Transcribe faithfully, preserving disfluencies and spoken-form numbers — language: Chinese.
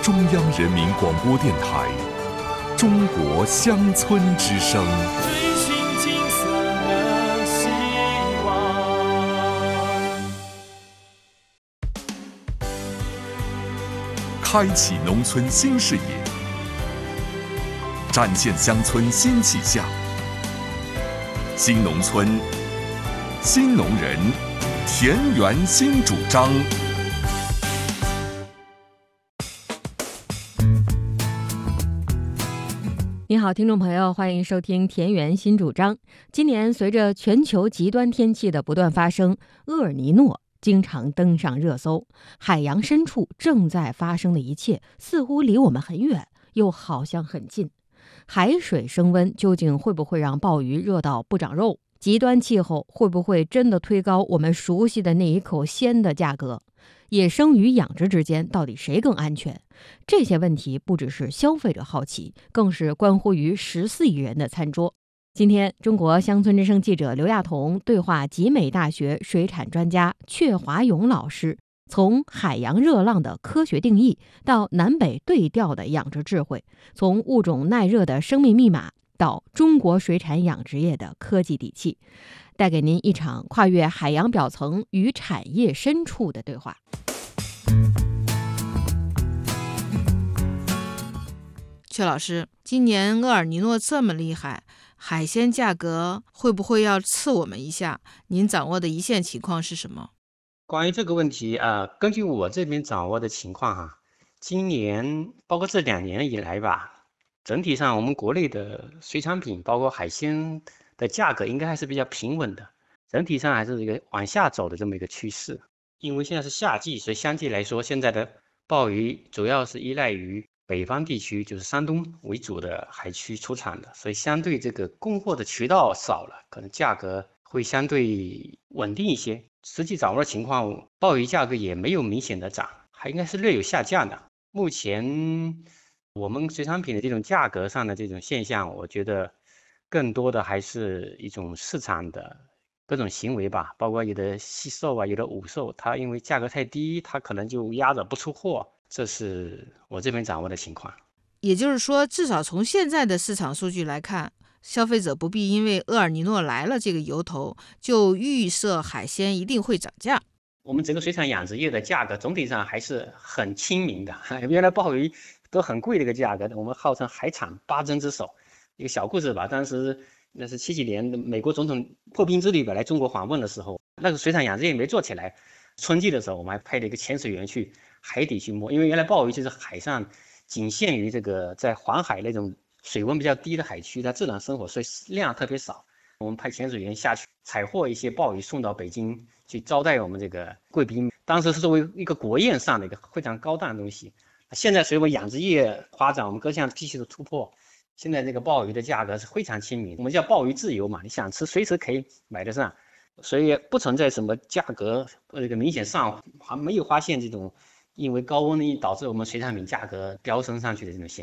中央人民广播电台《中国乡村之声》。 追寻金色的希望， 开启农村新视野，展现乡村新气象。新农村，新农人，田园新主张。 你好，听众朋友，欢迎收听田园新主张。今年随着全球极端天气的不断发生，厄尔尼诺经常登上热搜。海洋深处正在发生的一切，似乎离我们很远，又好像很近。海水升温究竟会不会让鲍鱼热到不长肉？极端气候会不会真的推高我们熟悉的那一口鲜的价格？野生与养殖之间到底谁更安全？这些问题不只是消费者好奇，更是关乎于十四亿人的餐桌。今天，中国乡村之声记者刘亚彤对话集美大学水产专家阙华勇老师，从海洋热浪的科学定义到南北对调的养殖智慧，从物种耐热的生命密码到中国水产养殖业的科技底气，带给您一场跨越海洋表层与产业深处的对话。 阙老师，今年厄尔尼诺这么厉害，海鲜价格会不会要刺我们一下？您掌握的一线情况是什么？ 关于这个问题啊、呃，根据我这边掌握的情况哈、啊，今年包括这两年以来吧，整体上我们国内的水产品包括海鲜的价格应该还是比较平稳的，整体上还是一个往下走的这么一个趋势。因为现在是夏季，所以相对来说，现在的鲍鱼主要是依赖于北方地区，就是山东为主的海区出产的，所以相对这个供货的渠道少了，可能价格会相对稳定一些。实际掌握的情况，鲍鱼价格也没有明显的涨，还应该是略有下降的。目前我们水产品的这种价格上的这种现象，我觉得更多的还是一种市场的各种行为吧，包括有的稀售啊，有的午售，它因为价格太低，它可能就压着不出货，这是我这边掌握的情况。 也就是说，至少从现在的市场数据来看，消费者不必因为厄尔尼诺来了这个由头就预设海鲜一定会涨价。 我们整个水产养殖业的价格总体上还是很亲民的，原来鲍鱼都很贵的一个价格，我们号称海产八珍之首。一个小故事吧，当时那是七几年美国总统破冰之旅来中国访问的时候，那个水产养殖业没做起来，春季的时候我们还派了一个潜水员去海底去摸，因为原来鲍鱼就是海上仅限于这个在黄海那种水温比较低的海区，它自然生活，所以量特别少。我们派潜水员下去采获一些鲍鱼送到北京去招待我们这个贵宾，当时是作为一个国宴上的一个非常高档的东西。现在随着养殖业发展，我们各项技术的突破，现在这个鲍鱼的价格是非常亲民，我们叫鲍鱼自由嘛，你想吃随时可以买得上，所以不存在什么价格这个明显上，还没有发现这种因为高温导致我们水产品价格飙升上去的这种现象。